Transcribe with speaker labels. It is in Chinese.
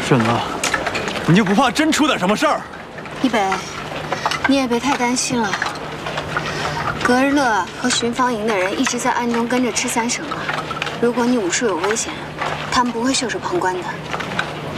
Speaker 1: 沈儿，你就不怕真出点什么事儿？
Speaker 2: 一北，你也别太担心了。格日乐和巡防营的人一直在暗中跟着赤三省啊。如果你武术有危险，他们不会袖手旁观的。